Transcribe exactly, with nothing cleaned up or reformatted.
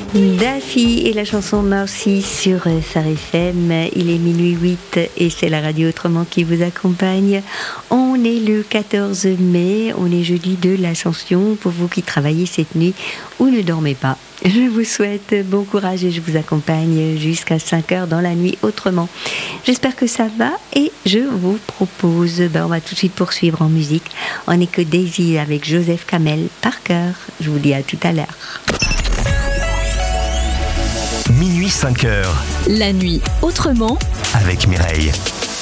Daffy et la chanson Mercy sur Phare F M. Il est minuit huit et c'est la radio Autrement qui vous accompagne. On est le quatorze mai, on est jeudi de l'Ascension. Pour vous qui travaillez cette nuit ou ne dormez pas, je vous souhaite bon courage et je vous accompagne jusqu'à cinq heures dans la nuit Autrement. J'espère que ça va et je vous propose, ben on va tout de suite poursuivre en musique. On est que Daisy avec Joseph Kamel par cœur. Je vous dis à tout à l'heure. Minuit cinq heures. La nuit Autrement avec Mireille.